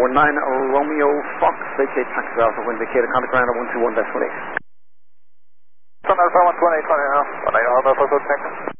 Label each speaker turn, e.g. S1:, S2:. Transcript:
S1: Romeo Fox, vacate taxi Alpha, wind vacated, contact ground at 121.8.
S2: Sun Alpha 128, 180, Alpha, check.